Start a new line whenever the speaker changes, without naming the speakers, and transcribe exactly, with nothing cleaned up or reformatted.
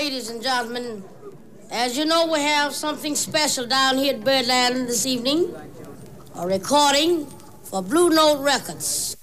ladies and gentlemen, as you know, we have something special down here at Birdland this evening, a recording for Blue Note Records.